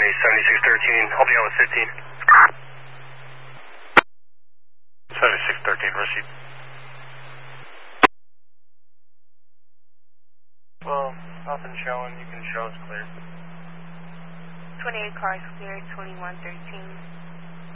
County, 7613. I'll be out with 15. 7613, receive. Well, nothing showing. You can show it's clear. 28 cars clear, 2113.